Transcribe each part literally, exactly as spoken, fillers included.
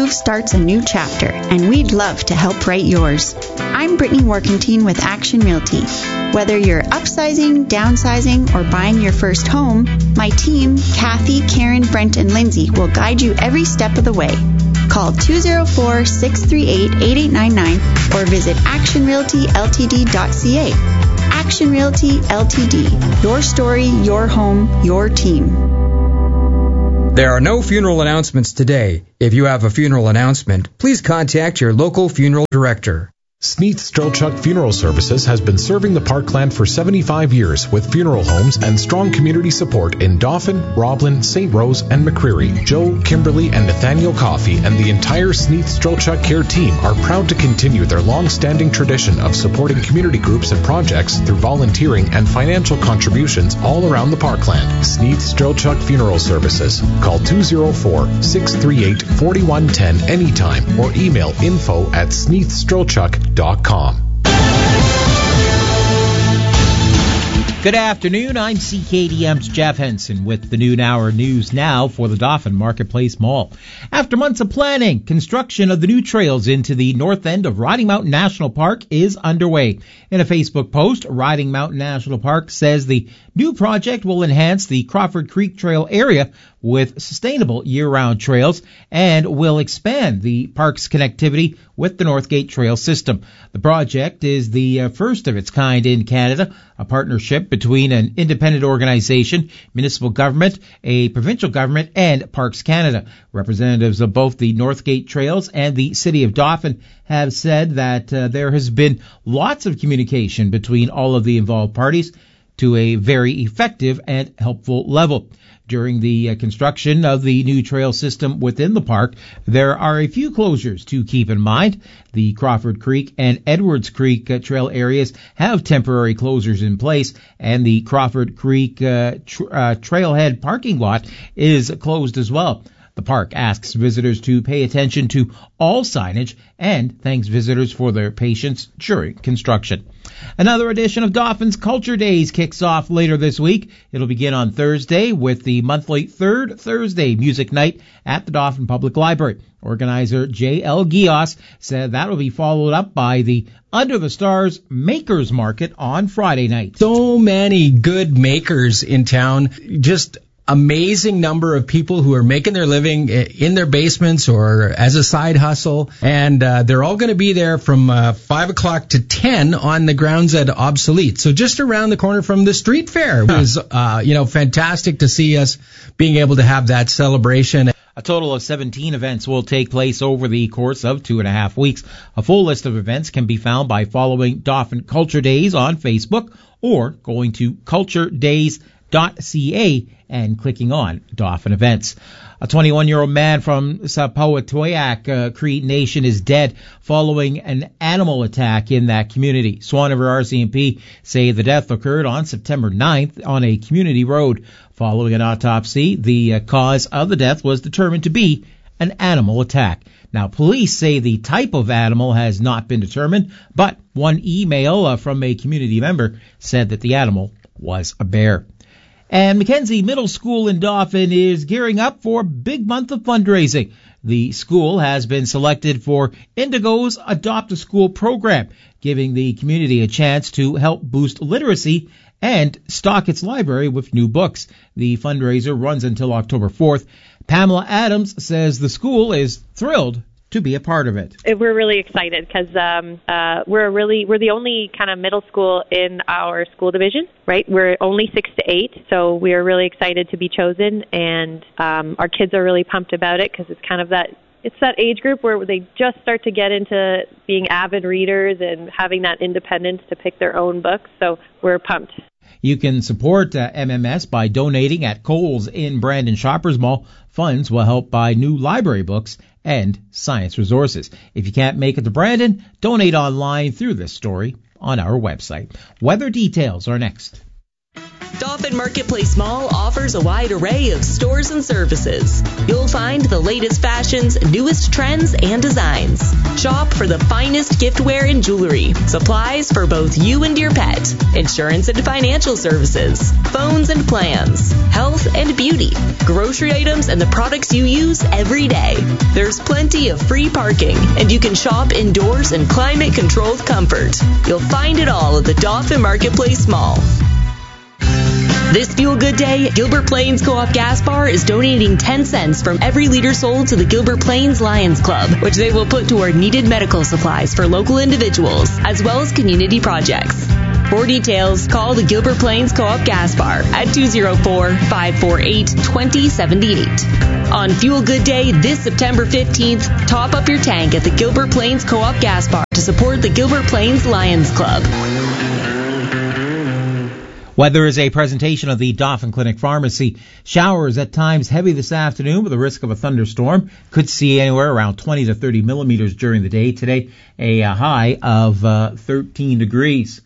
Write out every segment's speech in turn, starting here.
move starts a new chapter, and we'd love to help write yours. I'm Brittany Warkentine with Action Realty. Whether you're upsizing, downsizing, or buying your first home, my team, Kathy, Karen, Brent, and Lindsay, will guide you every step of the way. Call two oh four, six three eight, eight eight nine nine or visit action realty l t d dot c a. Action Realty Ltd. Your story, your home, your team. There are no funeral announcements today. If you have a funeral announcement, please contact your local funeral director. Sneath Strelchuk Funeral Services has been serving the Parkland for seventy-five years with funeral homes and strong community support in Dauphin, Roblin, Saint Rose, and McCreary. Joe, Kimberly, and Nathaniel Coffey and the entire Sneath Strelchuk Care team are proud to continue their long-standing tradition of supporting community groups and projects through volunteering and financial contributions all around the Parkland. Sneath Strelchuk Funeral Services. Call two oh four, six three eight, four one one zero anytime or email info at sneath strelchuk dot com. Good afternoon. I'm C K D M's Jeff Henson with the noon hour news now for the Dauphin Marketplace Mall. After months of planning, construction of the new trails into the north end of Riding Mountain National Park is underway. In a Facebook post, Riding Mountain National Park says the new project will enhance the Crawford Creek Trail area with sustainable year-round trails and will expand the park's connectivity with the Northgate Trail system. The project is the uh, first of its kind in Canada, a partnership between an independent organization, municipal government, a provincial government, and Parks Canada. Representatives of both the Northgate Trails and the City of Dauphin have said that uh, there has been lots of communication between all of the involved parties to a very effective and helpful level. During the uh, construction of the new trail system within the park, there are a few closures to keep in mind. The Crawford Creek and Edwards Creek uh, trail areas have temporary closures in place, and the Crawford Creek uh, tr- uh, trailhead parking lot is closed as well. The park asks visitors to pay attention to all signage and thanks visitors for their patience during construction. Another edition of Dauphin's Culture Days kicks off later this week. It'll begin on Thursday with the monthly Third Thursday Music Night at the Dauphin Public Library. Organizer J L Gios said that will be followed up by the Under the Stars Makers Market on Friday night. So many good makers in town. Just amazing number of people who are making their living in their basements or as a side hustle, and uh, they're all going to be there from uh, five o'clock to ten on the grounds at Obsolete. So just around the corner from the street fair. It was, uh, you know, fantastic to see us being able to have that celebration. A total of seventeen events will take place over the course of two and a half weeks. A full list of events can be found by following Dauphin Culture Days on Facebook or going to culture days dot c a and clicking on Dauphin events. A twenty-one-year-old man from Sapawatoyak uh, Cree Nation is dead following an animal attack in that community. Swan River R C M P say the death occurred on September ninth on a community road. Following an autopsy, the uh, cause of the death was determined to be an animal attack. Now, police say the type of animal has not been determined, but one email uh, from a community member said that the animal was a bear. And Mackenzie Middle School in Dauphin is gearing up for a big month of fundraising. The school has been selected for Indigo's Adopt a School program, giving the community a chance to help boost literacy and stock its library with new books. The fundraiser runs until October fourth. Pamela Adams says the school is thrilled to be a part of it. We're really excited because um, uh, we're really we're the only kind of middle school in our school division, right? We're only six to eight, so we are really excited to be chosen, and um, our kids are really pumped about it because it's kind of that it's that age group where they just start to get into being avid readers and having that independence to pick their own books. So we're pumped. You can support uh, M M S by donating at Kohl's in Brandon Shoppers Mall. Funds will help buy new library books and science resources. If you can't make it to Brandon, donate online through this story on our website. Weather details are next. Dauphin Marketplace Mall offers a wide array of stores and services. You'll find the latest fashions, newest trends, and designs. Shop for the finest giftware and jewelry, supplies for both you and your pet, insurance and financial services, phones and plans, health and beauty, grocery items, and the products you use every day. There's plenty of free parking, and you can shop indoors in climate-controlled comfort. You'll find it all at the Dauphin Marketplace Mall. This Fuel Good Day, Gilbert Plains Co-op Gas Bar is donating ten cents from every liter sold to the Gilbert Plains Lions Club, which they will put toward needed medical supplies for local individuals, as well as community projects. For details, call the Gilbert Plains Co-op Gas Bar at two oh four, five four eight, two oh seven eight. On Fuel Good Day this September fifteenth, top up your tank at the Gilbert Plains Co-op Gas Bar to support the Gilbert Plains Lions Club. Weather is a presentation of the Dauphin Clinic Pharmacy. Showers at times heavy this afternoon with a risk of a thunderstorm. Could see anywhere around twenty to thirty millimeters during the day. Today, a high of uh, thirteen degrees.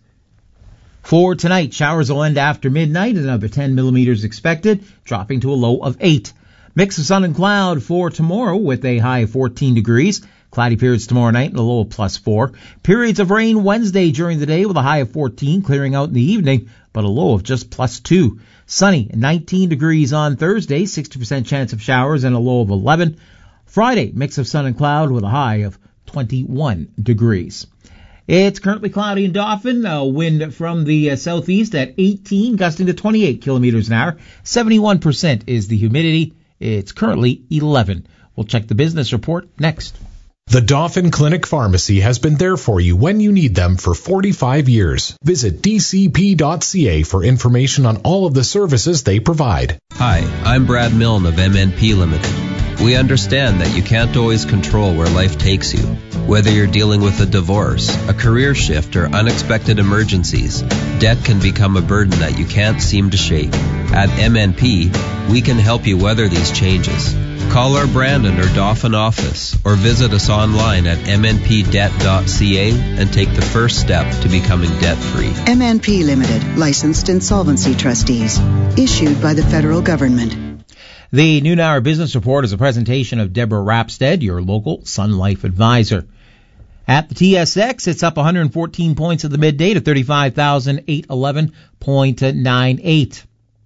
For tonight, showers will end after midnight. Another ten millimeters expected, dropping to a low of eight. Mix of sun and cloud for tomorrow with a high of fourteen degrees. Cloudy periods tomorrow night and a low of plus four. Periods of rain Wednesday during the day with a high of fourteen, clearing out in the evening, but a low of just plus two. Sunny, nineteen degrees on Thursday, sixty percent chance of showers and a low of eleven. Friday, mix of sun and cloud with a high of twenty-one degrees. It's currently cloudy in Dauphin, uh, wind from the uh, southeast at eighteen, gusting to twenty-eight kilometers an hour. seventy-one percent is the humidity. It's currently eleven. We'll check the business report next. The Dauphin Clinic Pharmacy has been there for you when you need them for forty-five years. Visit d c p dot c a for information on all of the services they provide. Hi, I'm Brad Milne of M N P Limited. We understand that you can't always control where life takes you. Whether you're dealing with a divorce, a career shift, or unexpected emergencies, debt can become a burden that you can't seem to shake. At M N P, we can help you weather these changes. Call our Brandon or Dauphin office or visit us online at m n p debt dot c a and take the first step to becoming debt-free. M N P Limited, licensed insolvency trustees, issued by the federal government. The Noon Hour Business Report is a presentation of Deborah Rapstead, your local Sun Life advisor. At the T S X, it's up one hundred fourteen points at the midday to thirty-five thousand eight hundred eleven point nine eight.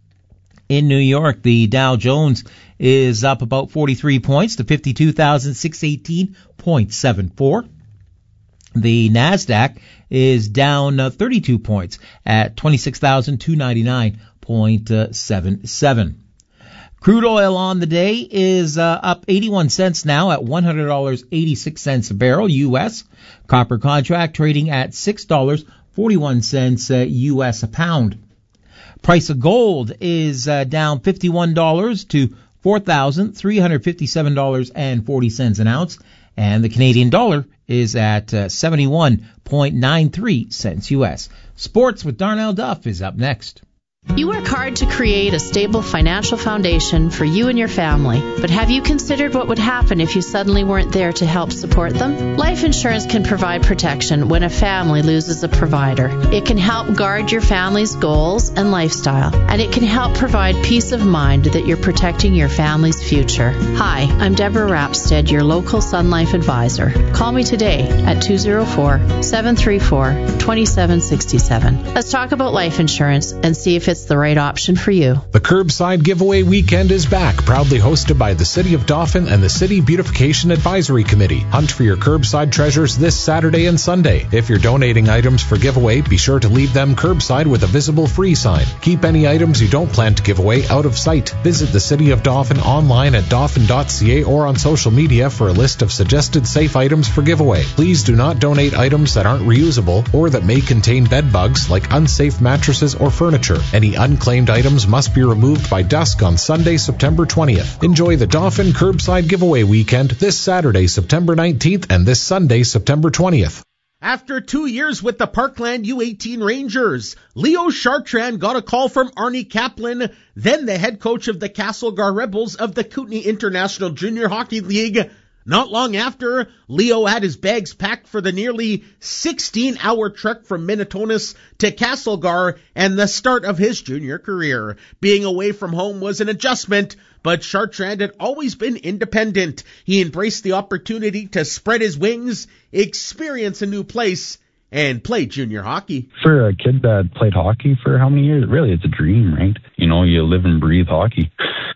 In New York, the Dow Jones is up about forty-three points to fifty-two thousand six hundred eighteen point seven four. The NASDAQ is down uh, thirty-two points at twenty-six thousand two hundred ninety-nine point seven seven. Crude oil on the day is uh, up eighty-one cents now at one hundred dollars and eighty-six cents a barrel U S. Copper contract trading at six dollars and forty-one cents uh, U S a pound. Price of gold is uh, down fifty-one dollars to four thousand three hundred fifty-seven dollars and forty cents an ounce, and the Canadian dollar is at uh, seventy-one point nine three cents U S. Sports with Darnell Duff is up next. You work hard to create a stable financial foundation for you and your family, but have you considered what would happen if you suddenly weren't there to help support them? Life insurance can provide protection when a family loses a provider. It can help guard your family's goals and lifestyle, and it can help provide peace of mind that you're protecting your family's future. Hi, I'm Deborah Rapstead, your local Sun Life advisor. Call me today at two oh four, seven three four, two seven six seven. Let's talk about life insurance and see if it's the right option for you. The Curbside Giveaway Weekend is back, proudly hosted by the City of Dauphin and the City Beautification Advisory Committee. Hunt for your curbside treasures this Saturday and Sunday. If you're donating items for giveaway, be sure to leave them curbside with a visible free sign. Keep any items you don't plan to give away out of sight. Visit the City of Dauphin online at dauphin dot c a or on social media for a list of suggested safe items for giveaway. Please do not donate items that aren't reusable or that may contain bed bugs like unsafe mattresses or furniture. Any unclaimed items must be removed by dusk on Sunday, September twentieth. Enjoy the Dauphin Curbside Giveaway Weekend this Saturday, September nineteenth, and this Sunday, September twentieth. After two years with the Parkland U eighteen Rangers, Leo Chartrand got a call from Arnie Kaplan, then the head coach of the Castlegar Rebels of the Kootenay International Junior Hockey League. Not long after, Leo had his bags packed for the nearly sixteen-hour trek from Minnetonka to Castlegar and the start of his junior career. Being away from home was an adjustment, but Chartrand had always been independent. He embraced the opportunity to spread his wings, experience a new place, and play junior hockey. For a kid that played hockey for how many years, really it's a dream, right? You know, you live and breathe hockey.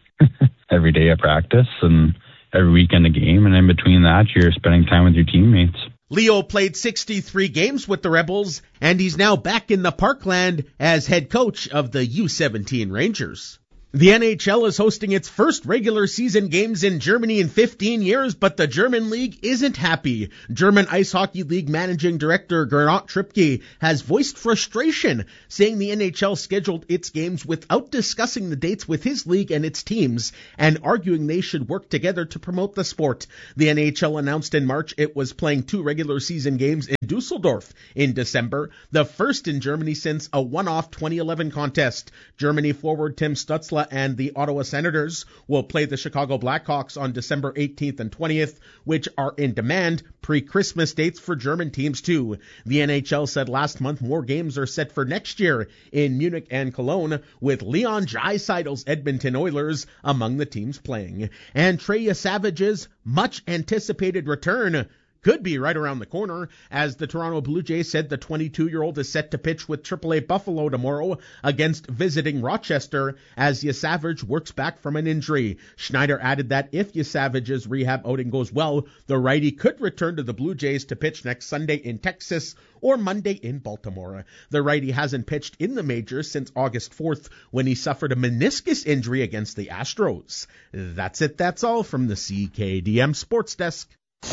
Every day at practice and every weekend a game, and in between that, you're spending time with your teammates. Leo played sixty-three games with the Rebels, and he's now back in the Parkland as head coach of the U seventeen Rangers. The N H L is hosting its first regular season games in Germany in fifteen years, but the German league isn't happy. German Ice Hockey League managing director Gernot Trippke has voiced frustration, saying the N H L scheduled its games without discussing the dates with his league and its teams, and arguing they should work together to promote the sport. The N H L announced in March it was playing two regular season games in Dusseldorf in December, the first in Germany since a one-off twenty eleven contest. Germany forward Tim Stützle and the Ottawa Senators will play the Chicago Blackhawks on December eighteenth and twentieth, which are in demand pre-Christmas dates for German teams too. The N H L said last month more games are set for next year in Munich and Cologne, with Leon Draisaitl's Edmonton Oilers among the teams playing. And Trey Savage's much-anticipated return could be right around the corner, as the Toronto Blue Jays said the twenty-two-year-old is set to pitch with triple A Buffalo tomorrow against visiting Rochester as Yasavage works back from an injury. Schneider added that if Yasavage's rehab outing goes well, the righty could return to the Blue Jays to pitch next Sunday in Texas or Monday in Baltimore. The righty hasn't pitched in the majors since August fourth when he suffered a meniscus injury against the Astros. That's it, that's all from the C K D M Sports Desk.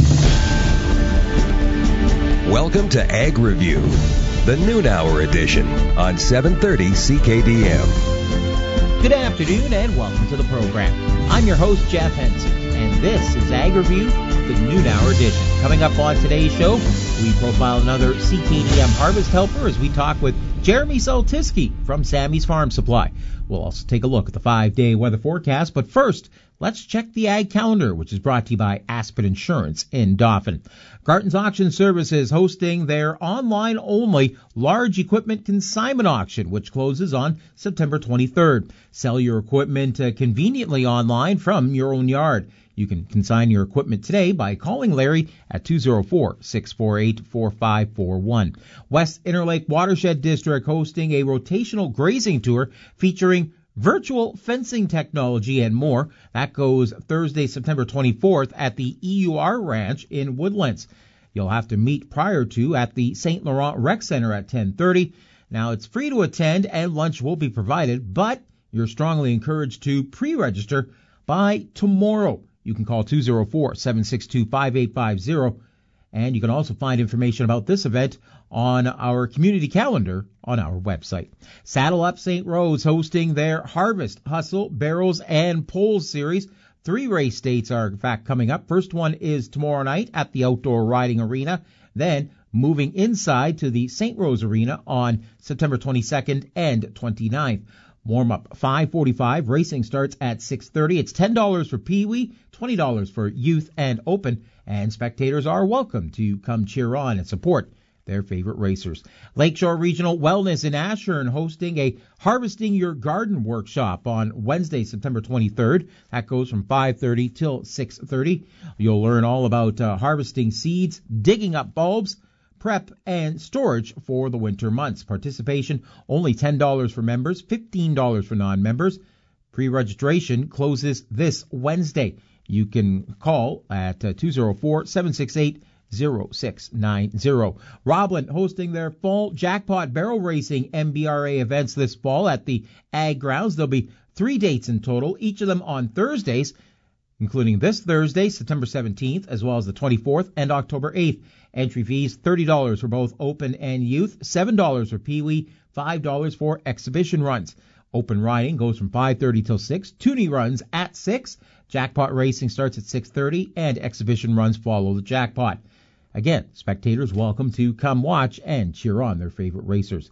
Welcome to Ag Review, the noon hour edition on seven thirty C K D M. Good afternoon and welcome to the program. I'm your host, Jeff Henson, and this is Ag Review, the noon hour edition. Coming up on today's show, we profile another C K D M harvest helper as we talk with Jeremy Saltiski from Sammy's Farm Supply. We'll also take a look at the five-day weather forecast, but first, let's check the Ag Calendar, which is brought to you by Aspen Insurance in Dauphin. Garton's Auction Services hosting their online-only large equipment consignment auction, which closes on September twenty-third. Sell your equipment uh, conveniently online from your own yard. You can consign your equipment today by calling Larry at two oh four, six four eight, four five four one. West Interlake Watershed District hosting a rotational grazing tour featuring virtual fencing technology and more. That goes Thursday, September twenty-fourth at the E U R Ranch in Woodlands. You'll have to meet prior to at the Saint Laurent Rec Center at ten thirty. Now, it's free to attend and lunch will be provided, but you're strongly encouraged to pre-register by tomorrow. You can call two oh four, seven six two, five eight five oh, and you can also find information about this event on our community calendar on our website. Saddle Up Saint Rose hosting their Harvest, Hustle, Barrels, and Poles series. Three race dates are, in fact, coming up. First one is tomorrow night at the Outdoor Riding Arena. Then moving inside to the Saint Rose Arena on September twenty-second and twenty-ninth. Warm-up five forty-five. Racing starts at six thirty. It's ten dollars for Pee-wee, twenty dollars for youth and open, and spectators are welcome to come cheer on and support their favorite racers. Lakeshore Regional Wellness in Ashern hosting a Harvesting Your Garden workshop on Wednesday, September twenty-third. That goes from five thirty till six thirty. You'll learn all about uh, harvesting seeds, digging up bulbs, prep, and storage for the winter months. Participation only ten dollars for members, fifteen dollars for non-members. Pre-registration closes this Wednesday. You can call at uh, two oh four, seven six eight, oh six nine oh. Roblin hosting their fall jackpot barrel racing M B R A events this fall at the Ag Grounds. There'll be three dates in total, each of them on Thursdays, including this Thursday, September seventeenth, as well as the twenty-fourth and October eighth. Entry fees, thirty dollars for both open and youth, seven dollars for Pee-wee, five dollars for exhibition runs. Open riding goes from five thirty till six. Toonie runs at six. Jackpot racing starts at six thirty, and exhibition runs follow the jackpot. Again, spectators welcome to come watch and cheer on their favorite racers.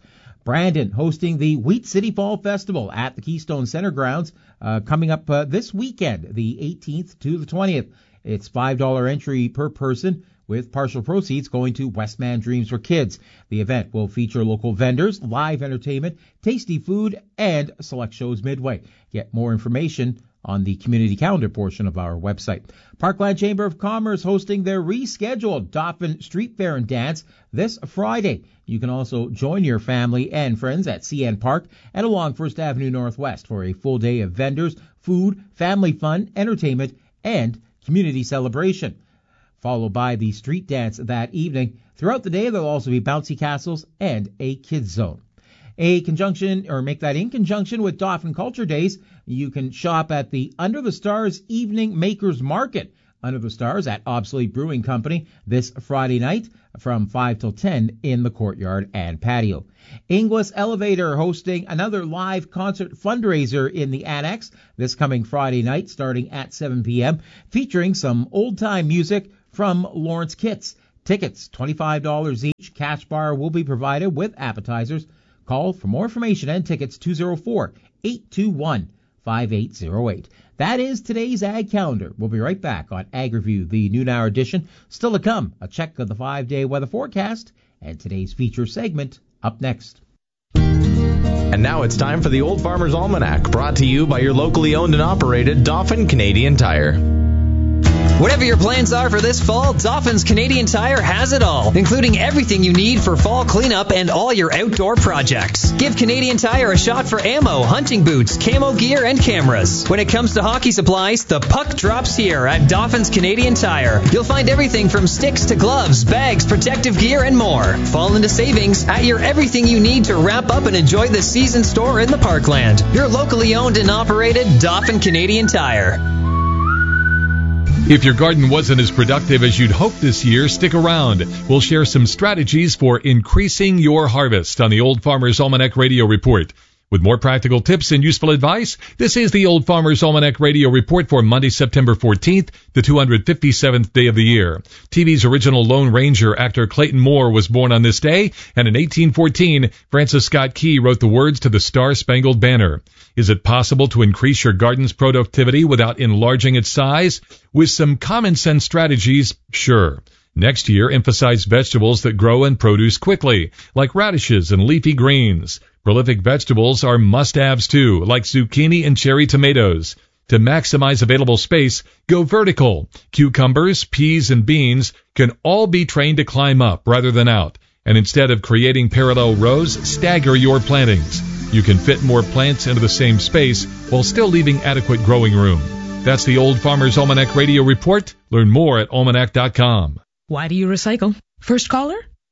Brandon hosting the Wheat City Fall Festival at the Keystone Center grounds uh, coming up uh, this weekend, the eighteenth to the twentieth. It's five dollars entry per person, with partial proceeds going to Westman Dreams for Kids. The event will feature local vendors, live entertainment, tasty food, and select shows midway. Get more information on the community calendar portion of our website. Parkland Chamber of Commerce hosting their rescheduled Dauphin Street Fair and Dance this Friday. You can also join your family and friends at C N Park and along First Avenue Northwest for a full day of vendors, food, family fun, entertainment, and community celebration, followed by the street dance that evening. Throughout the day, there will also be bouncy castles and a kids zone. A conjunction, or make that in conjunction with Dauphin Culture Days, you can shop at the Under the Stars Evening Makers Market, Under the Stars at Obsolete Brewing Company, this Friday night from five till ten in the courtyard and patio. Inglis Elevator hosting another live concert fundraiser in the Annex this coming Friday night starting at seven p.m., featuring some old-time music from Lawrence Kitts. Tickets, twenty-five dollars each. Cash bar will be provided with appetizers. Call for more information and tickets two oh four, eight two one, five eight oh eight. That is today's Ag Calendar. We'll be right back on Ag Review, the noon hour edition. Still to come, a check of the five-day weather forecast and today's feature segment up next. And now it's time for the Old Farmer's Almanac, brought to you by your locally owned and operated Dauphin Canadian Tire. Whatever your plans are for this fall, Dauphin's Canadian Tire has it all, including everything you need for fall cleanup and all your outdoor projects. Give Canadian Tire a shot for ammo, hunting boots, camo gear, and cameras. When it comes to hockey supplies, the puck drops here at Dauphin's Canadian Tire. You'll find everything from sticks to gloves, bags, protective gear, and more. Fall into savings at your everything you need to wrap up and enjoy the season store in the Parkland. Your locally owned and operated Dauphin Canadian Tire. If your garden wasn't as productive as you'd hoped this year, stick around. We'll share some strategies for increasing your harvest on the Old Farmer's Almanac Radio Report. With more practical tips and useful advice, this is the Old Farmer's Almanac Radio Report for Monday, September fourteenth, the two hundred fifty-seventh day of the year. T V's original Lone Ranger actor Clayton Moore was born on this day, and in eighteen fourteen, Francis Scott Key wrote the words to the Star-Spangled Banner. Is it possible to increase your garden's productivity without enlarging its size? With some common sense strategies, sure. Next year, emphasize vegetables that grow and produce quickly, like radishes and leafy greens. Prolific vegetables are must-haves too, like zucchini and cherry tomatoes. To maximize available space, go vertical. Cucumbers, peas, and beans can all be trained to climb up rather than out. And instead of creating parallel rows, stagger your plantings. You can fit more plants into the same space while still leaving adequate growing room. That's the Old Farmer's Almanac Radio Report. Learn more at almanac dot com. Why do you recycle? First caller?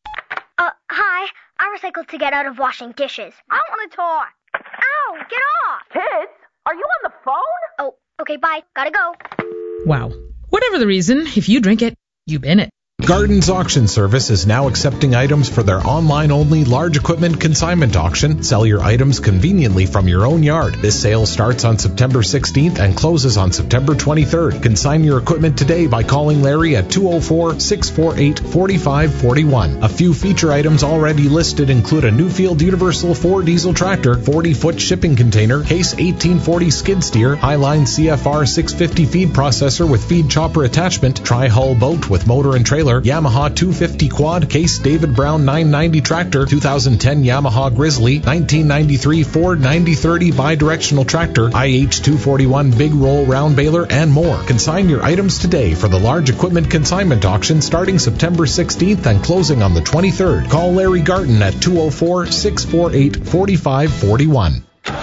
Uh, hi. I recycle to get out of washing dishes. I want to talk. Ow, get off. Kids, are you on the phone? Oh, okay, bye. Gotta go. Wow. Whatever the reason, if you drink it, you bin it. Garden's Auction Service is now accepting items for their online-only large equipment consignment auction. Sell your items conveniently from your own yard. This sale starts on September sixteenth and closes on September twenty-third. Consign your equipment today by calling Larry at two oh four, six four eight, four five four one. A few feature items already listed include a Newfield Universal four diesel tractor, forty-foot shipping container, Case eighteen forty skid steer, Highline C F R six fifty feed processor with feed chopper attachment, tri-hull boat with motor and trailer, Yamaha two fifty quad, Case David Brown nine ninety tractor, two thousand ten Yamaha Grizzly, nineteen ninety-three Ford ninety thirty bi-directional tractor, I H two forty-one big roll round baler, and more. Consign your items today for the large equipment consignment auction starting September sixteenth and closing on the twenty-third. Call Larry Garten at two oh four, six four eight, four five four one.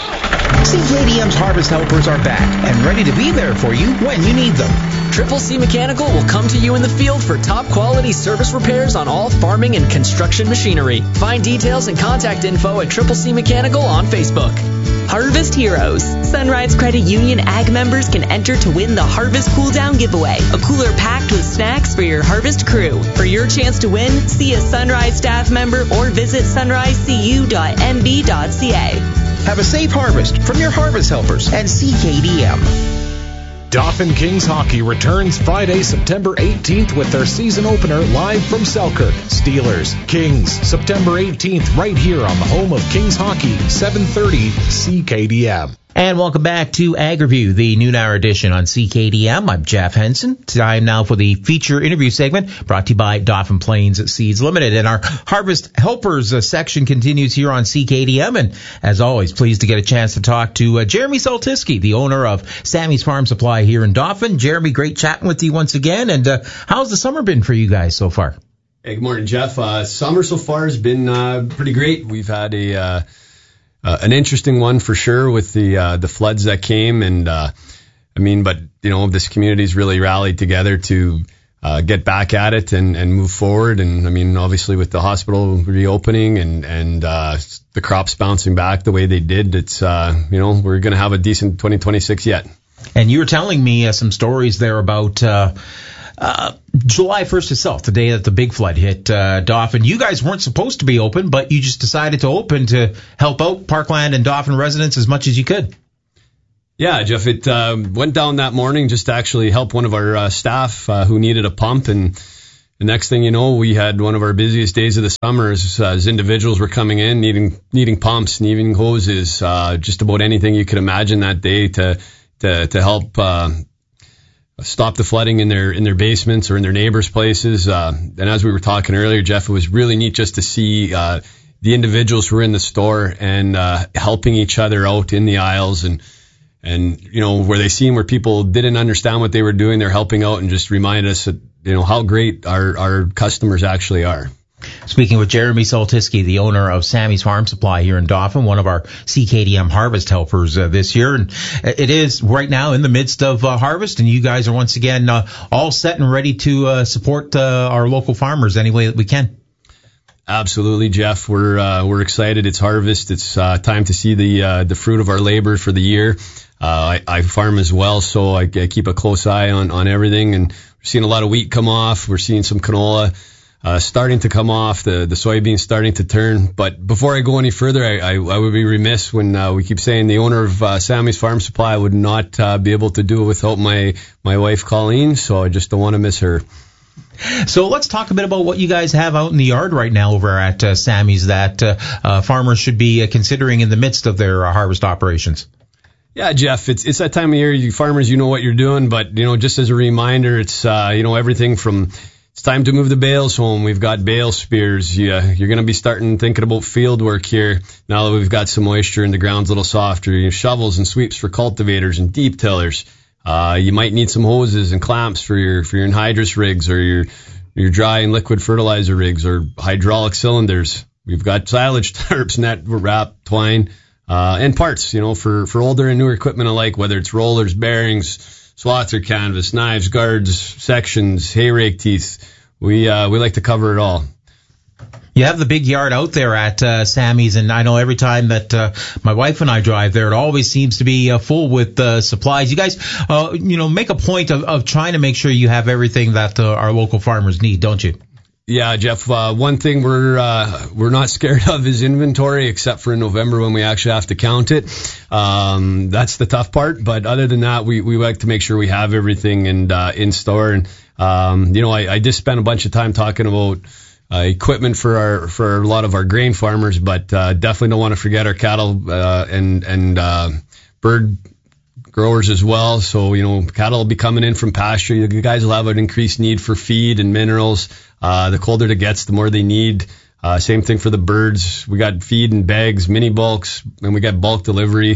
C K D M's Harvest Helpers are back and ready to be there for you when you need them. Triple C Mechanical will come to you in the field for top quality service repairs on all farming and construction machinery. Find details and contact info at Triple C Mechanical on Facebook. Harvest Heroes. Sunrise Credit Union Ag members can enter to win the Harvest Cool Down Giveaway, a cooler packed with snacks for your harvest crew. For your chance to win, see a Sunrise staff member or visit sunrise c u dot m b dot c a. Have a safe harvest from your Harvest Helpers and C K D M. Dauphin Kings Hockey returns Friday, September eighteenth with their season opener live from Selkirk. Steelers, Kings, September eighteenth right here on the home of Kings Hockey, seven thirty C K D M. And welcome back to Ag Review, the noon hour edition on C K D M. I'm Jeff Henson. Time now for the feature interview segment brought to you by Dauphin Plains Seeds Limited. And our Harvest Helpers uh, section continues here on C K D M. And as always, pleased to get a chance to talk to uh, Jeremy Saltiski, the owner of Sammy's Farm Supply here in Dauphin. Jeremy, great chatting with you once again. And uh, how's the summer been for you guys so far? Hey, good morning, Jeff. Uh, summer so far has been uh, pretty great. We've had a... Uh, Uh, an interesting one for sure with the uh, the floods that came, and uh, I mean, but you know, this community's really rallied together to uh, get back at it and, and move forward. And I mean, obviously with the hospital reopening and and uh, the crops bouncing back the way they did, it's uh, you know, we're going to have a decent twenty twenty-six yet. And you were telling me uh, some stories there about. Uh Uh, July first itself, the day that the big flood hit uh, Dauphin. You guys weren't supposed to be open, but you just decided to open to help out Parkland and Dauphin residents as much as you could. Yeah, Jeff, it uh, went down that morning just to actually help one of our uh, staff uh, who needed a pump. And the next thing you know, we had one of our busiest days of the summer as, uh, as individuals were coming in, needing needing pumps, needing hoses, uh, just about anything you could imagine that day to to, to help uh stop the flooding in their in their basements or in their neighbors' places. Uh, and as we were talking earlier, Jeff, it was really neat just to see uh, the individuals who were in the store and uh, helping each other out in the aisles, and and you know, where they seen where people didn't understand what they were doing, they're helping out and just reminded us that, you know, how great our our customers actually are. Speaking with Jeremy Saltiski, the owner of Sammy's Farm Supply here in Dauphin, one of our C K D M Harvest Helpers uh, this year. And it is right now in the midst of uh, harvest, and you guys are once again uh, all set and ready to uh, support uh, our local farmers any way that we can. Absolutely, Jeff. We're uh, we're excited. It's harvest. It's uh, time to see the uh, the fruit of our labor for the year. Uh, I, I farm as well, so I, I keep a close eye on, on everything. And we're seeing a lot of wheat come off. We're seeing some canola Uh, starting to come off, the, the soybeans starting to turn. But before I go any further, I, I, I would be remiss when uh, we keep saying the owner of uh, Sammy's Farm Supply would not uh, be able to do it without my, my wife, Colleen, so I just don't want to miss her. So let's talk a bit about what you guys have out in the yard right now over at uh, Sammy's that uh, uh, farmers should be uh, considering in the midst of their uh, harvest operations. Yeah, Jeff, it's it's that time of year. You farmers, you know what you're doing, but, you know, just as a reminder, it's, uh, you know, everything from... It's time to move the bales home. We've got bale spears. Yeah, you're going to be starting thinking about field work here now that we've got some moisture and the ground's a little softer. You have shovels and sweeps for cultivators and deep tillers. Uh, you might need some hoses and clamps for your for your anhydrous rigs or your your dry and liquid fertilizer rigs or hydraulic cylinders. We've got silage tarps, net wrap, twine, uh, and parts, you know, for, for older and newer equipment alike, whether it's rollers, bearings, swather canvas, knives, guards, sections, hay rake teeth. We uh, we like to cover it all. You have the big yard out there at uh, Sammy's, and I know every time that uh, my wife and I drive there, it always seems to be uh, full with uh, supplies. You guys, uh, you know, make a point of, of trying to make sure you have everything that uh, our local farmers need, don't you? Yeah, Jeff. Uh, one thing we're uh, we're not scared of is inventory, except for in November when we actually have to count it. Um, that's the tough part. But other than that, we, we like to make sure we have everything and uh, in store. And um, you know, I, I just spent a bunch of time talking about uh, equipment for our for a lot of our grain farmers, but uh, definitely don't want to forget our cattle uh, and and uh, bird growers as well. So, you know, cattle will be coming in from pasture. You guys will have an increased need for feed and minerals. Uh, the colder it gets, the more they need. Uh, same thing for the birds. We got feed in bags, mini bulks, and we got bulk delivery.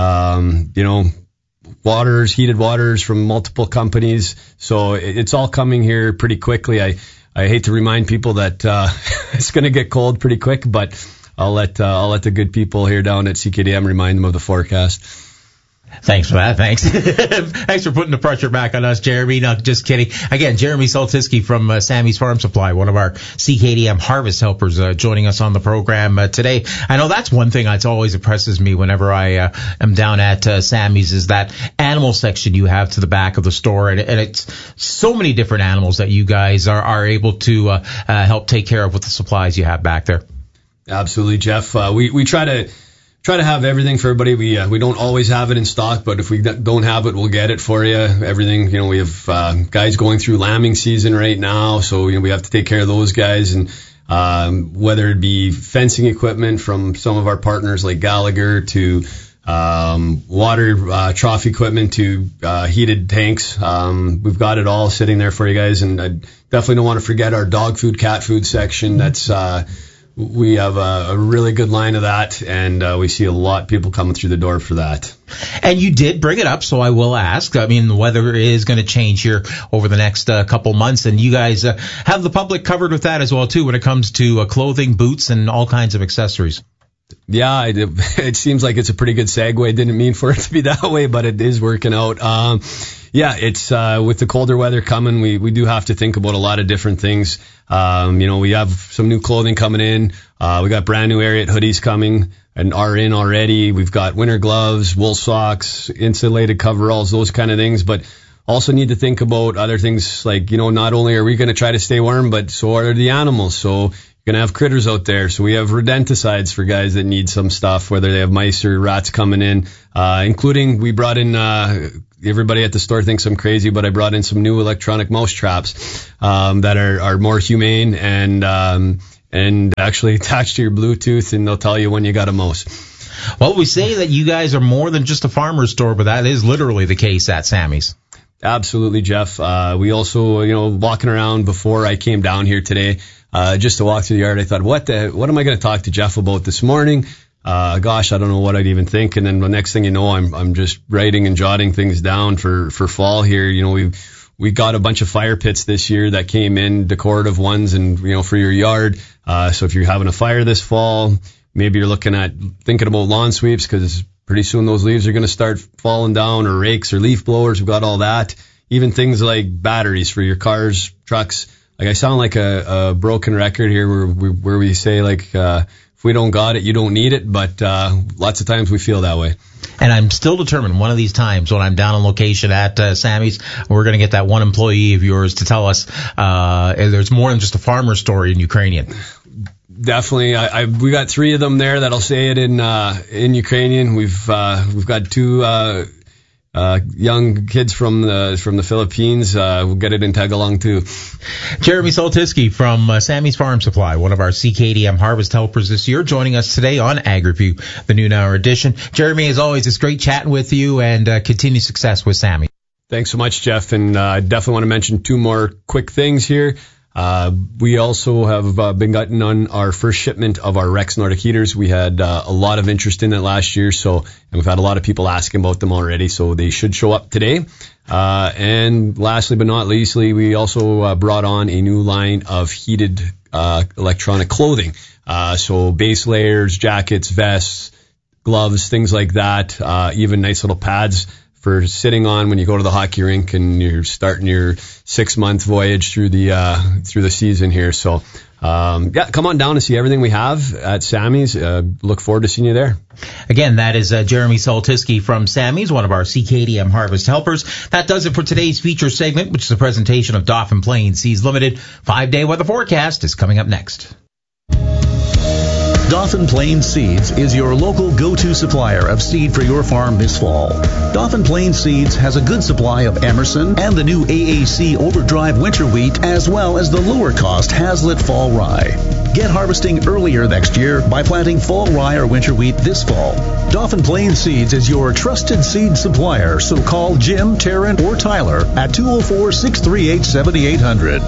Um, you know, waters, heated waters from multiple companies. So it, it's all coming here pretty quickly. I, I hate to remind people that, uh, it's going to get cold pretty quick, but I'll let, uh, I'll let the good people here down at C K D M remind them of the forecast. Thanks for that. Thanks. Thanks for putting the pressure back on us, Jeremy. No, just kidding. Again, Jeremy Saltiski from uh, Sammy's Farm Supply, one of our C K D M Harvest Helpers, uh, joining us on the program uh, today. I know that's one thing that always impresses me whenever I uh, am down at uh, Sammy's is that animal section you have to the back of the store. And, and it's so many different animals that you guys are, are able to uh, uh, help take care of with the supplies you have back there. Absolutely, Jeff. Uh, we, we try to... try to have everything for everybody. We uh, we don't always have it in stock, but if we don't have it, we'll get it for you. Everything, you know, we have uh, guys going through lambing season right now, so you know we have to take care of those guys, and um, whether it be fencing equipment from some of our partners like Gallagher to um, water uh, trough equipment to uh, heated tanks, um, we've got it all sitting there for you guys, and I definitely don't want to forget our dog food, cat food section. That's uh, We have a, a really good line of that, and uh, we see a lot of people coming through the door for that. And you did bring it up, so I will ask. I mean, the weather is going to change here over the next uh, couple months, and you guys uh, have the public covered with that as well, too, when it comes to uh, clothing, boots, and all kinds of accessories. Yeah, it, it seems like it's a pretty good segue. Didn't mean for it to be that way, but it is working out. Um, yeah, it's uh, with the colder weather coming, we, we do have to think about a lot of different things. Um, you know, we have some new clothing coming in. Uh, we got brand new Ariat hoodies coming and are in already. We've got winter gloves, wool socks, insulated coveralls, those kind of things. But also need to think about other things like, you know, not only are we going to try to stay warm, but so are the animals. So you're going to have critters out there. So we have rodenticides for guys that need some stuff, whether they have mice or rats coming in, uh, including we brought in, uh, everybody at the store thinks I'm crazy, but I brought in some new electronic mouse traps, um, that are, are more humane and, um, and actually attached to your Bluetooth, and they'll tell you when you got a mouse. Well, we say that you guys are more than just a farmer's store, but that is literally the case at Sammy's. Absolutely, Jeff. Uh, we also, you know, walking around before I came down here today, uh, just to walk through the yard, I thought, what the, what am I going to talk to Jeff about this morning? Uh, gosh, I don't know what I'd even think. And then the next thing you know, I'm, I'm just writing and jotting things down for, for fall here. You know, we, we got a bunch of fire pits this year that came in, decorative ones, and, you know, for your yard. Uh, so if you're having a fire this fall, maybe you're looking at thinking about lawn sweeps, because pretty soon those leaves are going to start falling down, or rakes or leaf blowers. We've got all that. Even things like batteries for your cars, trucks. Like, I sound like a, a broken record here where we, where we say, like, uh, if we don't got it, you don't need it. But uh, lots of times we feel that way. And I'm still determined one of these times when I'm down on location at uh, Sammy's, we're going to get that one employee of yours to tell us uh, there's more than just a farmer story in Ukrainian. Definitely. I, I, we got three of them there that'll say it in uh, in Ukrainian. We've uh, we've got two uh, uh, young kids from the from the Philippines. Uh, we'll get it in Tagalog too. Jeremy Soltiski from uh, Sammy's Farm Supply, one of our C K D M harvest helpers this year, joining us today on Ag Review, the noon hour edition. Jeremy, as always, it's great chatting with you, and uh, continued success with Sammy. Thanks so much, Jeff. And uh, I definitely want to mention two more quick things here. Uh, we also have uh, been gotten on our first shipment of our Rex Nordic heaters. We had uh, a lot of interest in it last year, so and we've had a lot of people asking about them already, so they should show up today. Uh, and lastly but not leastly, we also uh, brought on a new line of heated uh, electronic clothing. Uh, so base layers, jackets, vests, gloves, things like that, uh, even nice little pads for sitting on when you go to the hockey rink and you're starting your six month voyage through the uh through the season here. So um yeah, come on down and see everything we have at Sammy's. Uh, look forward to seeing you there. Again, that is uh, Jeremy Soltiski from Sammy's, one of our C K D M harvest helpers. That does it for today's feature segment, which is a presentation of Dauphin Plains Seeds Limited. Five-day weather forecast is coming up next. Dauphin Plains Seeds is your local go-to supplier of seed for your farm this fall. Dauphin Plains Seeds has a good supply of Emerson and the new A A C Overdrive winter wheat, as well as the lower-cost Hazlitt fall rye. Get harvesting earlier next year by planting fall rye or winter wheat this fall. Dauphin Plains Seeds is your trusted seed supplier, so call Jim, Taryn, or Tyler at two oh four, six three eight, seven eight hundred.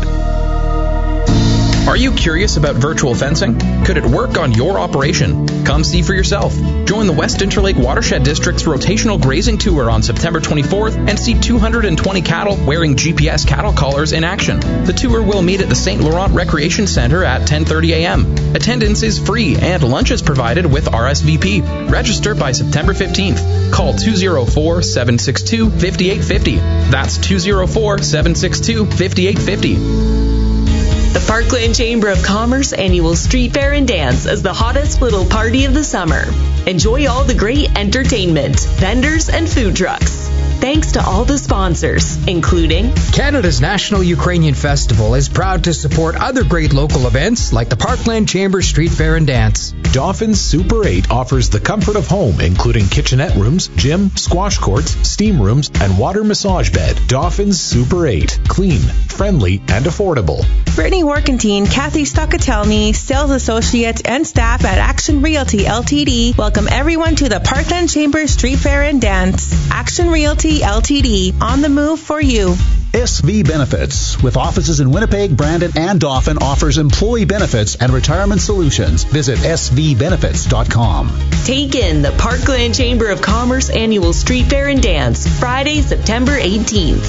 Are you curious about virtual fencing? Could it work on your operation? Come see for yourself. Join the West Interlake Watershed District's rotational grazing tour on September twenty-fourth and see two hundred twenty cattle wearing G P S cattle collars in action. The tour will meet at the Saint Laurent Recreation Center at ten thirty a.m. Attendance is free and lunch is provided with R S V P. Register by September fifteenth. Call two oh four, seven six two, five eight five oh. That's two oh four, seven six two, five eight five oh. The Parkland Chamber of Commerce annual Street Fair and Dance is the hottest little party of the summer. Enjoy all the great entertainment, vendors, and food trucks. Thanks to all the sponsors, including Canada's National Ukrainian Festival is proud to support other great local events like the Parkland Chamber Street Fair and Dance. Dauphin's Super eight offers the comfort of home, including kitchenette rooms, gym, squash courts, steam rooms, and water massage bed. Dauphin's Super eight. Clean, friendly, and affordable. Brittany Warkentine, Kathy Stockatelny, sales associates, and staff at Action Realty Ltd. welcome everyone to the Parkland Chambers Street Fair and Dance. Action Realty Ltd. On the move for you. S V Benefits, with offices in Winnipeg, Brandon, and Dauphin, offers employee benefits and retirement solutions. Visit s v benefits dot com. Take in the Parkland Chamber of Commerce Annual Street Fair and Dance, Friday, September eighteenth.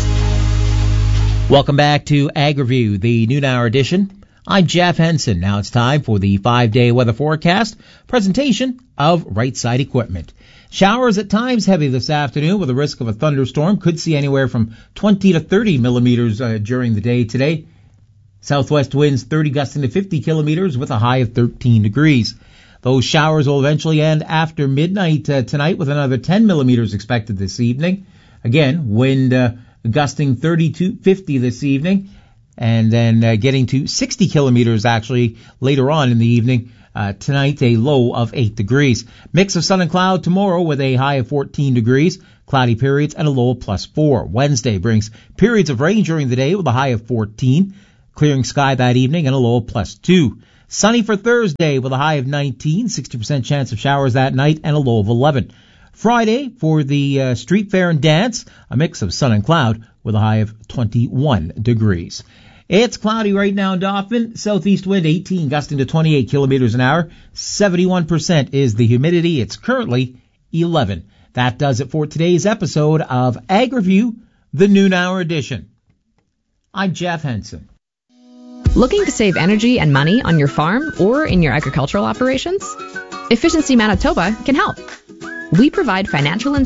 Welcome back to Ag Review, the noon hour edition. I'm Jeff Henson. Now it's time for the five-day weather forecast presentation of Right Side Equipment. Showers at times heavy this afternoon with a risk of a thunderstorm. Could see anywhere from twenty to thirty millimeters uh, during the day today. Southwest winds thirty gusting to fifty kilometers with a high of thirteen degrees. Those showers will eventually end after midnight uh, tonight with another ten millimeters expected this evening. Again, wind uh, gusting thirty to fifty this evening, and then uh, getting to sixty kilometers actually later on in the evening. Uh, tonight, a low of eight degrees. Mix of sun and cloud tomorrow with a high of fourteen degrees, cloudy periods, and a low of plus four. Wednesday brings periods of rain during the day with a high of fourteen, clearing sky that evening, and a low of plus two. Sunny for Thursday with a high of nineteen, sixty percent chance of showers that night, and a low of eleven. Friday for the uh, street fair and dance, a mix of sun and cloud with a high of twenty-one degrees. It's cloudy right now in Dauphin. Southeast wind eighteen, gusting to twenty-eight kilometers an hour. seventy-one percent is the humidity. It's currently eleven. That does it for today's episode of Ag Review, the noon hour edition. I'm Jeff Henson. Looking to save energy and money on your farm or in your agricultural operations? Efficiency Manitoba can help. We provide financial